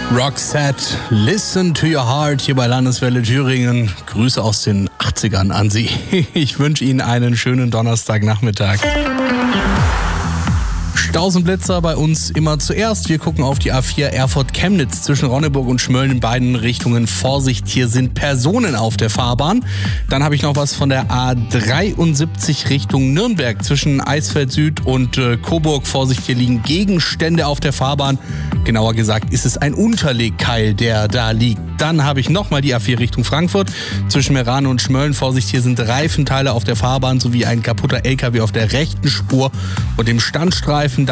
Roxette, Listen to Your Heart hier bei Landeswelle Thüringen. Grüße aus den 80ern an Sie. Ich wünsche Ihnen einen schönen Donnerstagnachmittag. Staus und Blitzer bei uns immer zuerst. Wir gucken auf die A4 Erfurt-Chemnitz zwischen Ronneburg und Schmölln in beiden Richtungen. Vorsicht, hier sind Personen auf der Fahrbahn. Dann habe ich noch was von der A73 Richtung Nürnberg zwischen Eisfeld Süd und Coburg. Vorsicht, hier liegen Gegenstände auf der Fahrbahn. Genauer gesagt ist es ein Unterlegkeil, der da liegt. Dann habe ich nochmal die A4 Richtung Frankfurt zwischen Meran und Schmölln. Vorsicht, hier sind Reifenteile auf der Fahrbahn sowie ein kaputter LKW auf der rechten Spur und dem Standstreifen.